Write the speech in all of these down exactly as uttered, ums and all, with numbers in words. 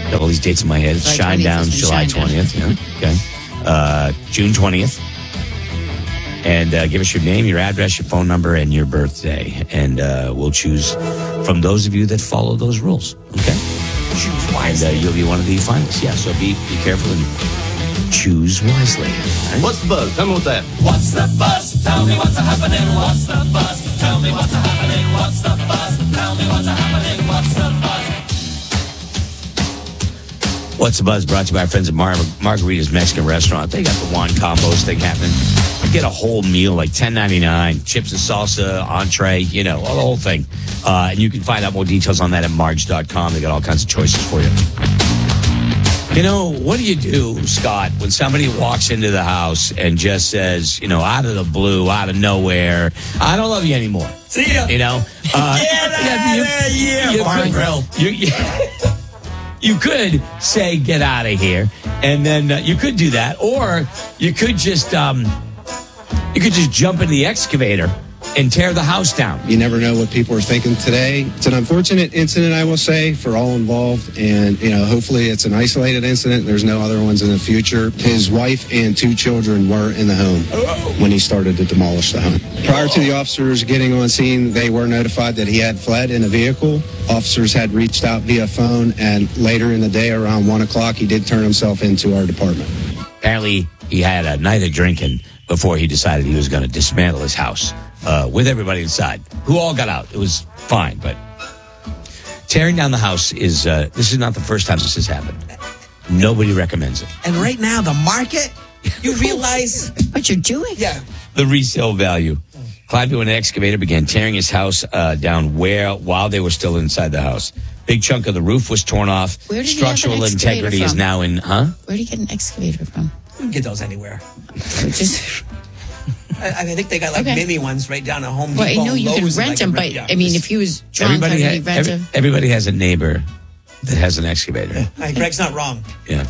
Got all these dates in my head. It's Shine Down, July twentieth. Yeah. Okay. Uh, June twentieth. And uh, give us your name, your address, your phone number, and your birthday. And uh, we'll choose from those of you that follow those rules. Okay? Choose wisely. And uh, you'll be one of the finalists. Yeah, so be be careful and choose wisely. Right? What's the buzz? Tell me what that. What's the buzz? Tell me what's happening. What's the buzz? Tell me what's happening. What's the buzz? Tell me what's happening. What's the buzz? What's the Buzz? Brought to you by our friends at Mar- Margarita's Mexican Restaurant. They got the Juan Combos thing happening. You get a whole meal like ten ninety-nine, chips and salsa, entree, you know, the whole thing. Uh, and you can find out more details on that at marge dot com. They got all kinds of choices for you. You know, what do you do, Scott, when somebody walks into the house and just says, you know, out of the blue, out of nowhere, I don't love you anymore. See ya. You know? Uh, Get out yeah, you, of here, you Bar could- Grill. You, you, you could say, get out of here. And then uh, you could do that. Or you could just, um, you could just jump in the excavator and tear the house down. You never know what people are thinking today. It's an unfortunate incident, I will say, for all involved. And, you know, hopefully it's an isolated incident. There's no other ones in the future. His wife and two children were in the home when he started to demolish the home. Prior to the officers getting on scene, they were notified that he had fled in a vehicle. Officers had reached out via phone, and later in the day, around one o'clock, he did turn himself into our department. Apparently, he had a night of drinking before he decided he was going to dismantle his house uh, with everybody inside, who all got out. It was fine, but tearing down the house is, uh, this is not the first time this has happened. Nobody recommends it. And right now, the market, you realize, What you're doing? yeah. The resale value. Climbed to an excavator, began tearing his house uh, down where while they were still inside the house. Big chunk of the roof was torn off. Where did he have an Structural excavator integrity is from? now in, huh? Where do you get an excavator from? You can get those anywhere. Just, I, I think they got like Okay. mini ones right down at Home Depot. well, I know you can Lowe's, and rent I them, but rent- yeah. I mean, if he was John, Everybody, can he ha- rent every- a? everybody has a neighbor that has an excavator. Hey, Greg's not wrong. Yeah.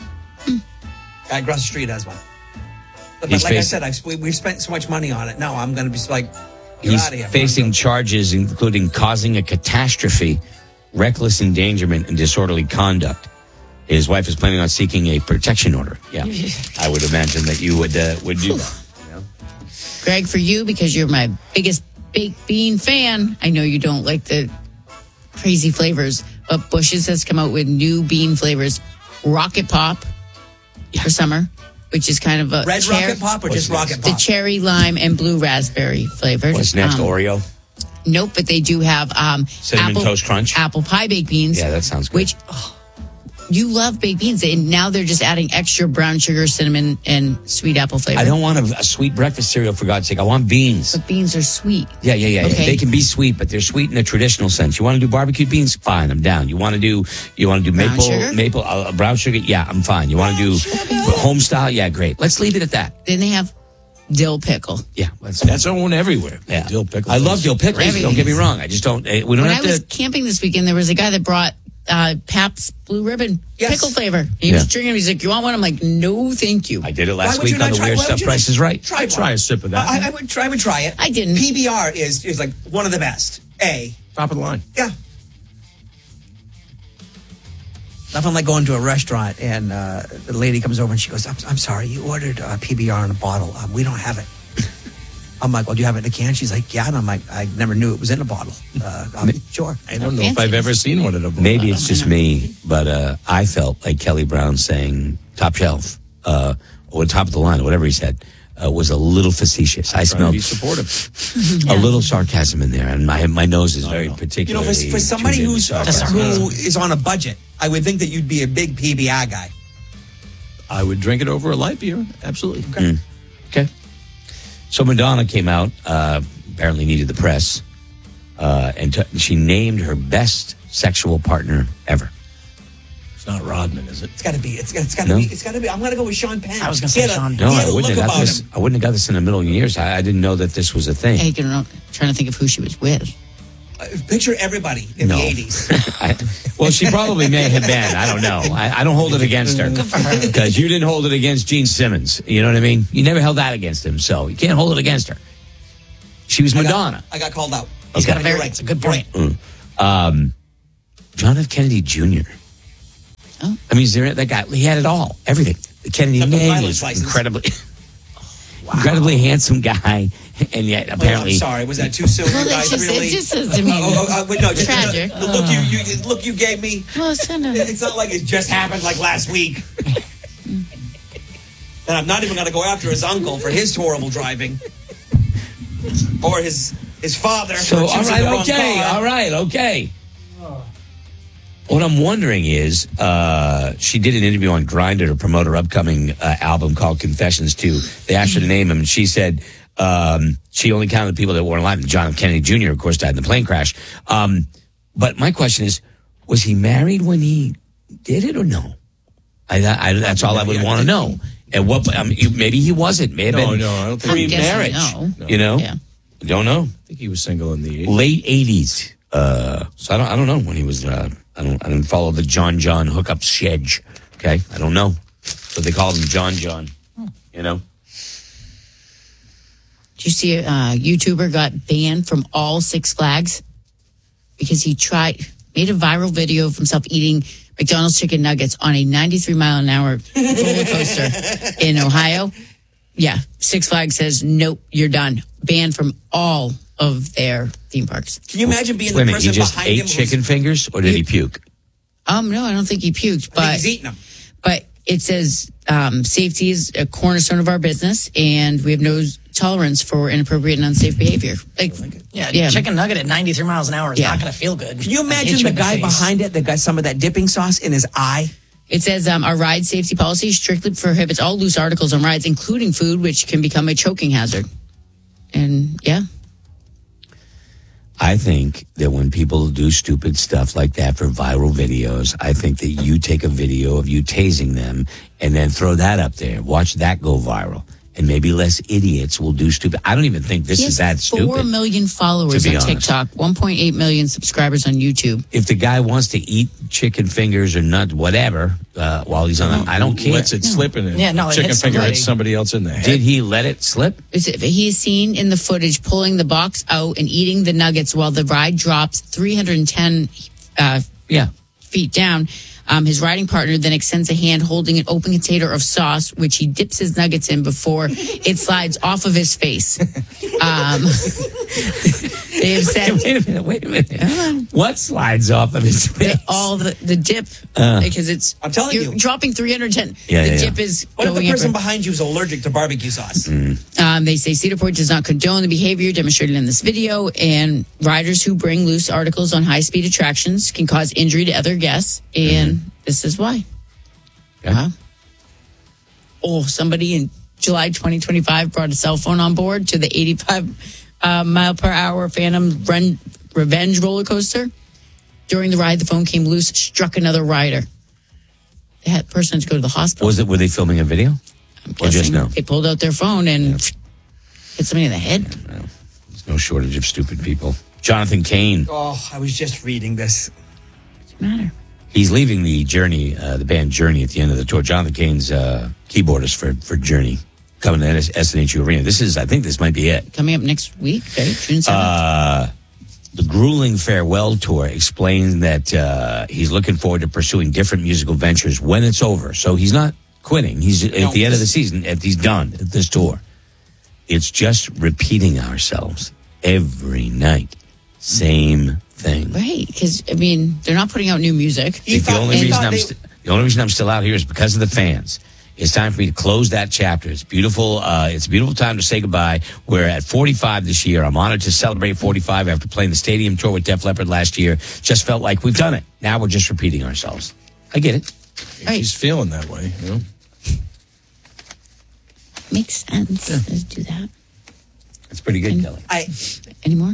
Guy across the street has one. But, He's but like I facing- said, I've, we, we've spent so much money on it. No, I'm going to be like, you're He's out of here. facing charges including causing a catastrophe, reckless endangerment, and disorderly conduct. His wife is planning on seeking a protection order. Yeah, I would imagine that you would uh, would do that. You know? Greg, for you, because you're my biggest baked bean fan, I know you don't like the crazy flavors, but Bush's has come out with new bean flavors. Rocket Pop for summer, which is kind of a Red cher- Rocket Pop or just What's Rocket the Pop? cherry lime and blue raspberry flavored. What's next? Um, Oreo? Nope, but they do have um, Cinnamon apple, Toast Crunch? apple pie baked beans. Yeah, that sounds good. Which oh, you love baked beans, and now they're just adding extra brown sugar, cinnamon, and sweet apple flavor. I don't want a, a sweet breakfast cereal, for God's sake. I want beans. But beans are sweet. Yeah, yeah, yeah, yeah. Okay. They can be sweet, but they're sweet in a traditional sense. You want to do barbecued beans? Fine, I'm down. You want to do you want to do Brown maple sugar? maple uh, brown sugar? Yeah, I'm fine. You want to do home style? Yeah, great. Let's leave it at that. Then they have dill pickle. Yeah, let's, That's our one everywhere. yeah. Dill pickles. I love dill pickles. Everything. Don't get me wrong. I just don't. eh, We don't When I have was to. camping this weekend, there was a guy that brought uh, Pabst Blue Ribbon Yes. pickle flavor. He Yeah. was drinking. He's like, "You want one?" I'm like, "No, thank you." I did it Why last would you week not on the try- Weird why would Stuff. you Price not is Right. Try, I'd try one. a sip of that. I, I would try. I would try it. I didn't. P B R is is like one of the best. A. Top of the line. Yeah. Nothing like going to a restaurant and uh, the lady comes over and she goes, I'm, I'm sorry, you ordered uh, P B R in a bottle. Um, we don't have it. I'm like, well, do you have it in a can? She's like, yeah. And I'm like, I never knew it was in a bottle. Uh, I'm, sure. I don't know if Fancy. I've ever seen one of them. Maybe it's just me, but uh, I felt like Kelly Brown saying top shelf uh, or top of the line, whatever he said, uh, was a little facetious. I Trying to smelled be supportive. a little sarcasm in there, and my my nose is very no. You particularly. know, for, for somebody tuned into who's sarcasm. who is on a budget, I would think that you'd be a big P B R guy. I would drink it over a light beer. Absolutely. Mm. Okay. So Madonna came out, uh, apparently needed the press, uh, and t- she named her best sexual partner ever. It's not Rodman, is it? It's got to be. It's, it's got to No. be. It's got to be. I'm going to go with Sean Penn. I was gonna He say had a- Sean he No, had I a wouldn't look have got about this. him. I wouldn't have got this in a million years. I, I didn't know that this was a thing. Hey, I'm trying to think of who she was with. Uh, Picture everybody in No. the eighties. I, well, she probably may have been. I don't know. I, I don't hold it against her because you didn't hold it against Gene Simmons. You know what I mean? You never held that against him, so you can't hold it against her. She was I got- Madonna. I got called out. He's got a You're very, right. it's a good You're point. right. Um, John F. Kennedy Junior I mean, is there that guy? He had it all, everything. The Kennedy Except the name pilot's was license. incredibly, incredibly handsome guy, and yet Well, apparently, I'm sorry. Was that too soon? Well, you it's guys just, really? it's just, I mean, Oh, oh, oh, wait, no, just tragic. The, the look you, you, the look you gave me. well, it's kind of. It's not like it just happened like last week. And I'm not even going to go after his uncle for his horrible driving, or his his father. so for all choosing right, the wrong okay, car. all right, okay. What I'm wondering is, uh, she did an interview on Grindr to promote her upcoming uh, album called Confessions two. They asked her to name him, and she said um, she only counted the people that weren't alive. John F. Kennedy Junior, of course, died in the plane crash. Um, but my question is, was he married when he did it or no? I, I, that's all I would want to know. And what? Um, you, maybe he wasn't. May have No, been no, I don't think I'm he guessing pre-marriage. no. You know, Yeah. don't know. I think he was single in the eighties. Late eighties. Uh, so I don't. I don't know when he was. Uh, I don't. I didn't follow the John John hookup schedule. Okay, I don't know. So they called him John John. You know. Did you see a uh, YouTuber got banned from all Six Flags because he tried made a viral video of himself eating McDonald's chicken nuggets on a ninety-three mile an hour roller coaster in Ohio? Yeah, Six Flags says nope, you're done. Banned from all of their theme parks. Can you imagine being Wait a the minute. He person just behind ate him? who's- chicken fingers, or did he puke? Um, no, I don't think he puked, I think but he's eating them. but it says um, safety is a cornerstone of our business, and we have no tolerance for inappropriate and unsafe behavior. Like, Yeah, Yeah. chicken nugget at ninety-three miles an hour is Yeah. not going to feel good. Can you It'll hit imagine the in guy face. behind it that got some of that dipping sauce in his eye? it says um, our ride safety policy strictly prohibits all loose articles on rides, including food, which can become a choking hazard. And yeah, I think that when people do stupid stuff like that for viral videos, I think that you take a video of you tasing them and then throw that up there. Watch that go viral. And maybe less idiots will do stupid. I don't even think this he is has that stupid. Four million followers to be on honest. TikTok, one point eight million subscribers on YouTube. If the guy wants to eat chicken fingers or nut, whatever, uh, while he's on, the, I don't care. Lets it slip in it. Yeah, no, it chicken hits finger somebody. hits somebody else in the head. Did he let it slip? It's- He is seen in the footage pulling the box out and eating the nuggets while the ride drops three hundred ten uh, Yeah. feet down. Um, his riding partner then extends a hand holding an open container of sauce, which he dips his nuggets in before it slides off of his face. Um, they have said Wait a minute. Wait a minute. What slides off of his face? that all the, the dip, Uh. because it's, I'm telling you're you. dropping three hundred ten. Yeah, the yeah, dip yeah. is What if going the person everywhere. behind you is allergic to barbecue sauce? Um, they say Cedar Point does not condone the behavior demonstrated in this video, and riders who bring loose articles on high-speed attractions can cause injury to other guests, and this is why. Okay. Wow. Oh, somebody in July twenty twenty-five brought a cell phone on board to the eighty-five uh, mile per hour Phantom Run Revenge roller coaster. During the ride, the phone came loose, struck another rider. That person had to go to the hospital. Was it? Were they filming a video? I'm or just guessing. no? They pulled out their phone and hit somebody in the head. There's no shortage of stupid people. Jonathan Cain. Oh, I was just reading this. What's the matter? He's leaving the Journey, uh, the band Journey, at the end of the tour. Jonathan Cain's uh, keyboardist for for Journey coming to S N H U Arena. This is, I think, this might be it. Coming up next week, right? June seventh. Uh, the grueling farewell tour explains that uh, he's looking forward to pursuing different musical ventures when it's over. So he's not quitting. He's at No, the end of the this- season. If he's done at this tour, it's just repeating ourselves every night. Same thing. Right, because I mean, they're not putting out new music. I think the thought- only he reason thought I'm they- st- the only reason I'm still out here is because of the fans. It's time for me to close that chapter. It's beautiful. Uh, it's a beautiful time to say goodbye. We're at forty-five this year. I'm honored to celebrate forty-five after playing the stadium tour with Def Leppard last year. Just felt like we've done it. Now we're just repeating ourselves. I get it. Right, He's feeling that way. You know? makes sense. Let's do that. It's pretty good, Kelly. I Any more?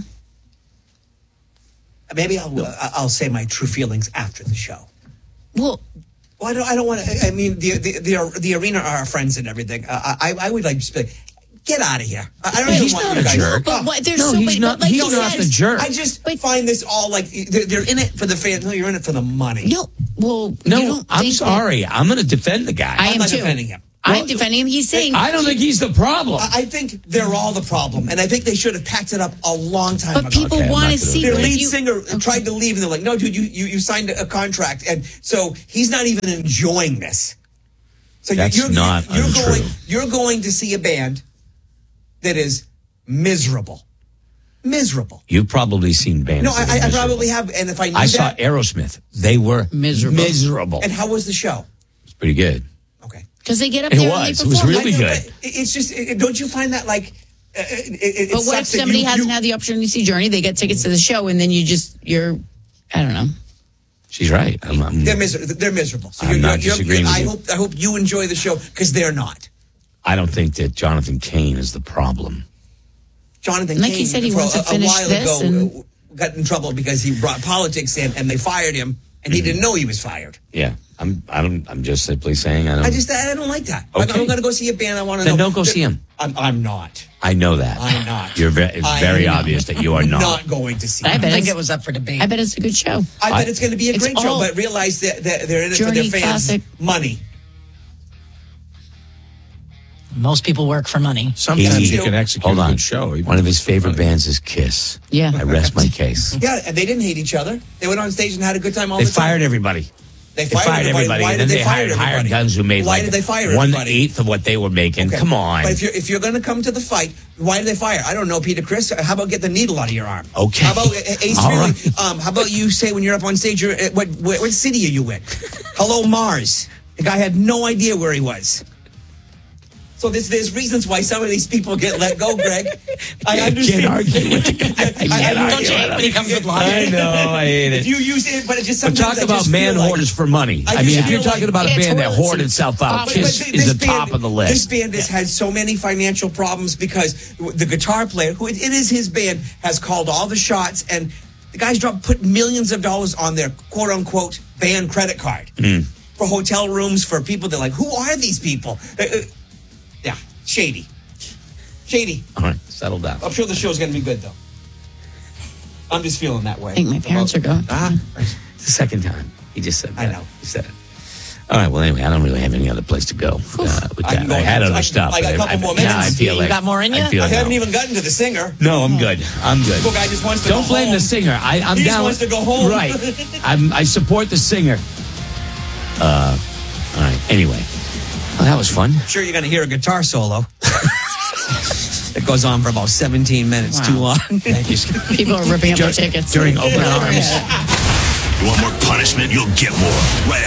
maybe I'll uh, I'll say my true feelings after the show. Well, Well, I don't. I don't want to. I mean, the the the, the arena are our friends and everything. Uh, I I would like to just be like, get out of here. I I don't even He's want not you a guys. jerk. but what, there's No, so he's many. not- but like he's you not said, the jerk. I just But- find this all like they're, they're in it for the fans. No, you're in it for the money. No, well, No, you don't I'm think that- sorry. I'm going to defend the guy. I I'm am not too. defending him. I'm defending him. He's saying. I don't think he's the problem. I I think they're all the problem, and I think they should have packed it up a long time But ago. people Okay, I'm want not to gonna- see. Their but if lead you- singer tried to leave, and they're like, "No, dude, you, you you signed a contract," and so he's not even enjoying this. So That's you're, not you're untrue. going you're going to see a band that is miserable, miserable. You've probably seen bands. No, that are I, I miserable. probably have, and if I knew I that, saw Aerosmith. They were Miserable. Miserable. and how was the show? It's pretty good. Okay, Because they get up It there was. and It they was perform. really I know, good. but it- It's just, it, don't you find that like? Uh, it, it, But it what if sucks that somebody you- hasn't you- had the opportunity to see Journey? They get tickets to the show, and then you just you're, I don't know. She's right. I'm, I'm, They're, miser- they're miserable. So I'm not disagreeing with I you. hope I hope you enjoy the show because they're not. I don't think that Jonathan Cain is the problem. Jonathan Like he Cain, said, he for wants a, to finish a while this ago, and- uh, got in trouble because he brought politics in, and they fired him, and he Mm-hmm. didn't know he was fired. Yeah, I'm. I don't. I'm just simply saying. I don't. I just I don't like that. Like, Okay. I'm going to go see a band. I want to Then know. don't go see him. I'm, I'm not. I know that. I'm not. You're very. It's I very am obvious that you are not. Not going to see. I him. bet I think it's, it was up for debate. I bet it's a good show. I bet I- it's going to be a It's great show, all but realize that, that they're in it Journey for their fans' classic. money. Most people work for money. Sometimes He- you can execute Hold a on. good show. even One of if his it's favorite funny. bands is Kiss. Yeah. I rest my case. Yeah, and they didn't hate each other. They went on stage and had a good time all They the time. fired everybody. They They fired everybody, Why and did then they, they fire hired hired everybody? guns who made Why like did they fire one everybody? eighth of what they were making. Okay. Come on. But if you're if you're going to come to the fight, why did they fire? I don't know, Peter Chris. How about get the needle out of your arm? Okay. How about uh, Ace All Frehley? right. Um, how about you say when you're up on stage, you're at, what, what what city are you in? Hello, Mars. The guy had no idea where he was. So there's there's reasons why some of these people get let go, Greg. I I understand. can't argue with the guy. I can't Don't argue you hate with when he him. comes with I logic? know. I hate If it. you use it, but it just But sometimes talk I about just man feel like- hoarders for money. I I, mean, just if you're feel talking like- about a Yeah, band that toilet hoarded seats. itself out, But- Kiss but is this the top band- of the list. This band has had so many financial problems because the guitar player, who it it is his band, has called all the shots, and the guys dropped put millions of dollars on their quote unquote band credit card Hmm. for hotel rooms for people. They're like, who are these people? Uh, uh, yeah, shady, shady. All right, settle down. I'm sure the show's going to be good though. I'm just feeling that way. I think my parents are going. Ah, It's the second time. He just said I that. know. He said it. All right, well, anyway, I don't really have any other place to go uh, with I that. can go I had I- other I- stuff. I got a but couple more yeah, I minutes. feel You like, got more in I ya? feel I haven't no. even gotten to the singer. No, I'm good. I'm good. Poor guy just wants to Don't go blame home. the singer. I, I'm He just down. wants to go home. Right. I'm, I support the singer. Uh, all right. Anyway, well, that was fun. I'm sure you're going to hear a guitar solo. It goes on for about seventeen minutes. Wow. Too long. Thank you. Scott. People are ripping up their tickets During open arms. You want more punishment? You'll get more. Right